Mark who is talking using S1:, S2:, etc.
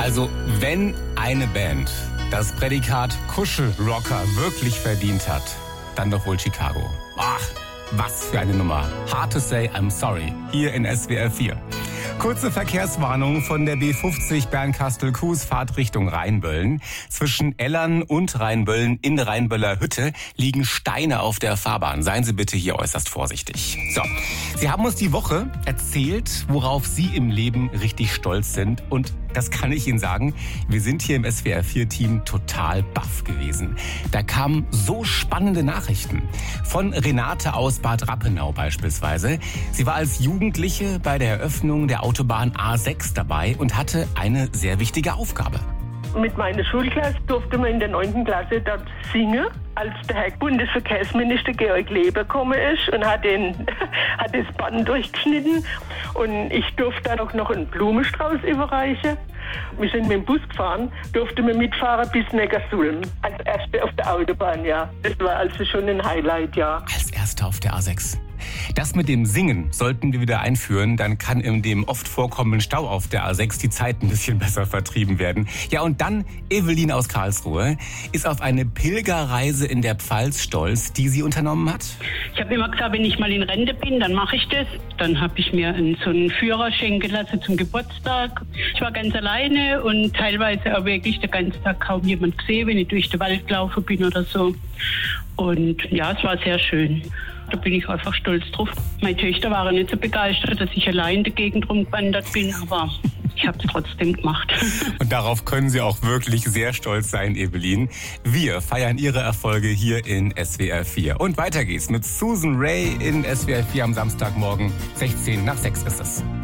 S1: Also, wenn eine Band das Prädikat Kuschelrocker wirklich verdient hat, dann doch wohl Chicago. Ach, was für eine Nummer. Hard to say I'm sorry. Hier in SWR 4. Kurze Verkehrswarnung von der B50 Bernkastel-Kues, Fahrt Richtung Rheinböllen. Zwischen Ellern und Rheinböllen in Rheinböller Hütte liegen Steine auf der Fahrbahn. Seien Sie bitte hier äußerst vorsichtig. So, Sie haben uns die Woche erzählt, worauf Sie im Leben richtig stolz sind. Und das kann ich Ihnen sagen, wir sind hier im SWR4-Team total baff gewesen. Da kamen so spannende Nachrichten. Von Renate aus Bad Rappenau beispielsweise. Sie war als Jugendliche bei der Eröffnung der Autobahn A6 dabei und hatte eine sehr wichtige Aufgabe.
S2: Mit meiner Schulklasse durfte man in der 9. Klasse dort singen, als der Herr Bundesverkehrsminister Georg Leber gekommen ist und hat das Band durchgeschnitten. Und ich durfte dann auch noch einen Blumenstrauß überreichen. Wir sind mit dem Bus gefahren, durften wir mitfahren bis Neckarsulm. Als Erste auf der Autobahn, ja. Das war also schon ein Highlight, ja.
S1: Als Erster auf der A6. Das mit dem Singen sollten wir wieder einführen, dann kann in dem oft vorkommenden Stau auf der A6 die Zeit ein bisschen besser vertrieben werden. Ja, und dann Evelyn aus Karlsruhe ist auf eine Pilgerreise in der Pfalz stolz, die sie unternommen hat.
S3: Ich habe immer gesagt, wenn ich mal in Rente bin, dann mache ich das. Dann habe ich mir so einen Führer schenken lassen zum Geburtstag. Ich war ganz alleine und teilweise auch wirklich den ganzen Tag kaum jemand gesehen, wenn ich durch den Wald gelaufen bin oder so. Und ja, es war sehr schön. Da bin ich einfach stolz drauf. Meine Töchter waren nicht so begeistert, dass ich allein in der Gegend rumgewandert bin, aber ich habe es trotzdem gemacht.
S1: Und darauf können Sie auch wirklich sehr stolz sein, Evelyn. Wir feiern Ihre Erfolge hier in SWR 4. Und weiter geht's mit Susan Ray in SWR 4 am Samstagmorgen. 16 nach 6 ist es.